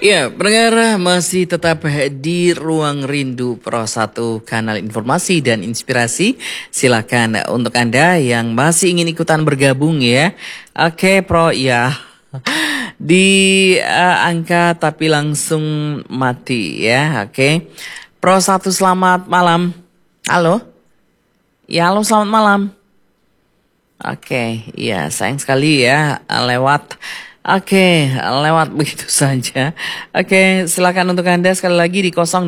Ya, pendengar masih tetap di Ruang Rindu Pro 1 kanal informasi dan inspirasi. Silakan untuk Anda yang masih ingin ikutan bergabung ya. Oke, Pro ya. Di angka tapi langsung mati ya. Oke. Pro 1 selamat malam. Halo. Ya, halo selamat malam. Oke, iya sayang sekali ya lewat. Oke, lewat begitu saja. Oke, silakan untuk Anda sekali lagi di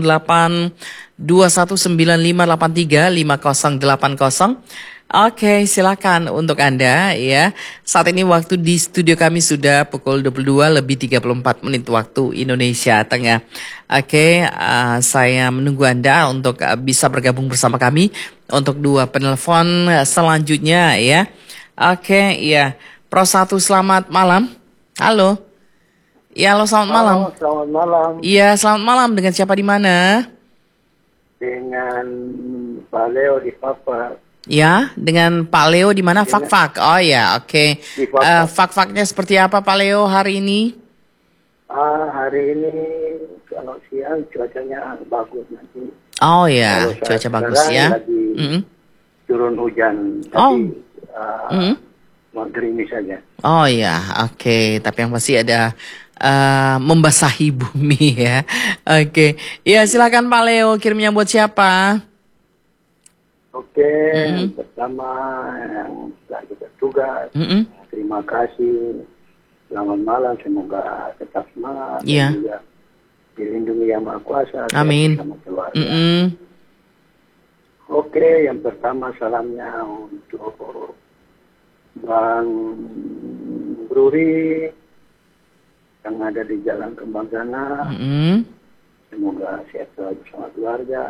082195835080. Oke, silakan untuk Anda ya. Saat ini waktu di studio kami sudah pukul 22 lebih 34 menit waktu Indonesia Tengah. Oke, saya menunggu Anda untuk bisa bergabung bersama kami untuk dua penelpon selanjutnya ya. Oke, iya. Pro 1 selamat malam. Halo. Ya, halo selamat malam. Halo, selamat malam. Iya, selamat malam. Dengan siapa di mana? Dengan Pak Leo di Papa. Ya, dengan Pak Leo di mana? Dengan- Fak-fak. Oh ya, oke. Di Papa. Fak-faknya seperti apa Pak Leo hari ini? Hari ini kalau siang cuacanya bagus nanti. Oh ya, Kalau cuaca bagus sekarang ya. lagi turun hujan. Oh. Tapi mau gerimis saja. Oh ya, oke. Tapi yang pasti ada membasahi bumi ya. Oke. Ya, silakan Pak Leo kirimnya buat siapa? Oke, pertama yang lagi bertugas. Terima kasih. Selamat malam, semoga tetap semangat. Iya. Dan juga dilindungi Yang Maha Kuasa. Amin. Sama keluarga. Oke, yang pertama salamnya untuk Bang Bruri yang ada di Jalan Kembang Sana. Semoga sehat selalu bersama keluarga.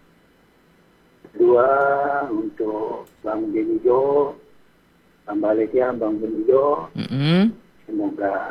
Kedua untuk Bang Benijo, Bang Balekia, Bang Benijo. Semoga